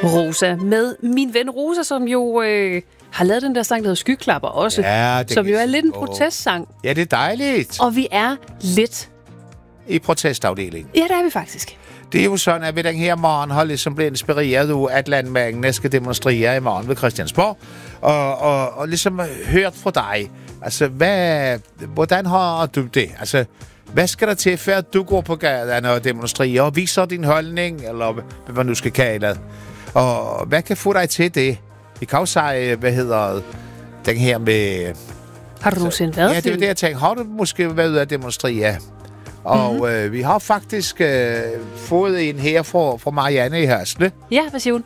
Rosa med min ven Rosa, som jo har lavet den der sang, der hedder Skyklapper også. Ja, som jo er lidt en protestsang. Ja, det er dejligt. Og vi er lidt i protestafdelingen. Ja, det er vi faktisk. Det er jo sådan, at ved den her morgen har ligesom blevet inspireret af, at landmændene skal demonstrere i morgen ved Christiansborg. Og ligesom hørt fra dig. Altså, hvordan har du det? Altså, hvad skal der til, før du går på gaden og demonstrerer og viser din holdning, eller hvad man nu skal kalde det? Og hvad kan få dig til det? Vi kan også sige, den her med... Har du nogensinde været? Ja, det er det, jeg tænker. Har du måske været ude at demonstrere? Og vi har faktisk fået en her fra Marianne i Hørsle. Ja, hvad siger hun?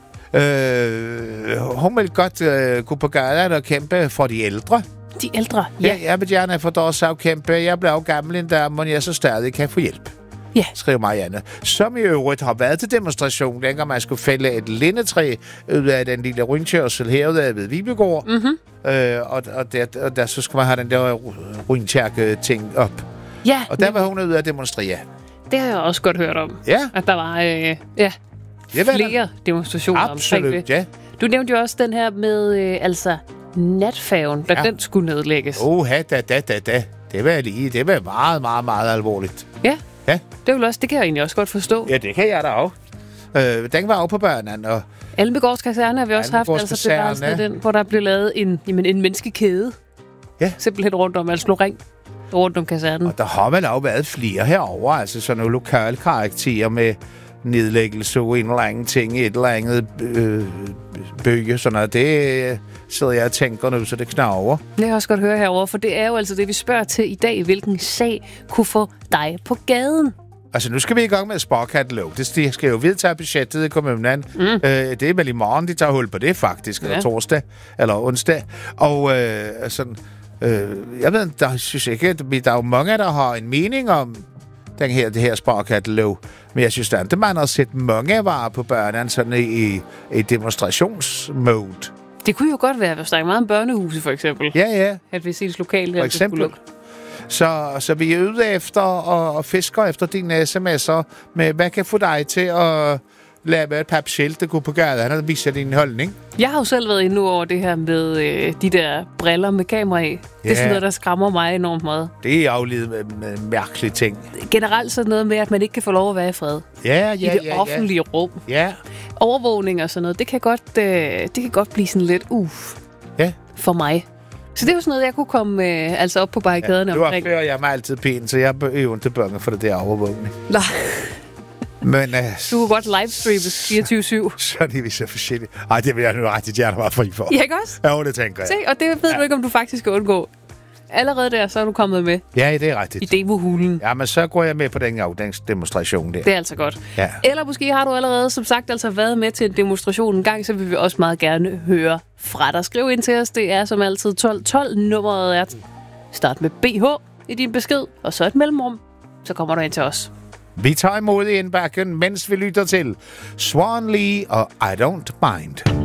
Hun vil godt gå på gaden og kæmpe for de ældre. De ældre, ja. Ja, jeg vil gerne for deres afkæmpe. Jeg blev jo gammel en dag, men jeg så stadig kan få hjælp. Ja. Skriver Marianne. Som i øvrigt har været til demonstration, dengang man skulle fælde et lindetræ ud af den lille rundkørsel herude ved Vibegård. Mm-hmm. Og der så skulle man have den der rundkirke-ting op. Ja. Og der var hun ude at demonstrere. Det har jeg også godt hørt om. Ja. At der var flere demonstrationer absolut, omkring det. Ja. Du nævnte jo også den her med natfærgen, da den skulle nedlægges. Da. Det var meget, meget, meget alvorligt. Ja. Det kan jeg egentlig også godt forstå. Ja, det kan jeg da også. Den var jo på børnene. Og Almegårds Kaserne har vi også haft, altså bevarelsen af den, hvor der blev lavet en menneskekæde. Ja. Simpelthen rundt om, altså slog ring rundt om kasernen. Og der har vel også været flere herover, altså sådan nogle lokale karakterer med nedlæggelse og en eller anden ting, et eller andet bøge, sådan noget. Det sidder jeg og tænker nu, så det knager. Det har også godt høre herover, for det er jo altså det, vi spørger til i dag. Hvilken sag kunne få dig på gaden? Altså, nu skal vi i gang med sparkatalog. Det skal jo vedtage budgettet i kommunen. Det er vel i morgen, de tager hul på det faktisk, eller torsdag, eller onsdag. Og jeg ved, der synes ikke, der er jo mange, der har en mening om det her sparkatalog. Men jeg synes, at man har set mange varer på børnene sådan i demonstrationsmode. Det kunne jo godt være, hvis der er meget om børnehuse, for eksempel. Ja. At hvis ens lokale for eksempel. Så vi er ude efter og fisker efter dine sms'er med, hvad kan få dig til at lave et papskilt, der går på gaden og viser din holdning. Jeg har jo selv været inde over det her med de der briller med kamera i. Det er sådan noget, der skræmmer mig enormt meget. Det er afledet med mærkelige ting. Generelt sådan noget med, at man ikke kan få lov at være i fred. I det offentlige rum. Ja. Overvågning og sådan noget, det kan godt blive sådan lidt for mig. Så det er jo sådan noget, jeg kunne komme op på barrikaderne omkring. Nu opfører jeg mig altid pænt, så jeg er jo ikke bange for det der overvågning. Nej. Men, du kunne godt livestreames 24/7. Så er vi så forskellige. Ej, det vil jeg nu rigtig gerne være fri for. Ja, ikke også? Ja, det tænker jeg. Se, og det ved du ikke, om du faktisk skal undgå. Allerede der, så er du kommet med. Ja, det er rigtigt. I demohulen. Ja, men så går jeg med på den demonstration der. Det er altså godt. Ja. Eller måske har du allerede, som sagt, altså været med til en demonstration en gang, så vil vi også meget gerne høre fra dig. Skriv ind til os. Det er som altid 1212. Nummeret er start med BH i din besked, og så et mellemrum. Så kommer du ind til os. Vi tager imod i indbakken, mens vi lytter til Swan Lee og I Don't Mind.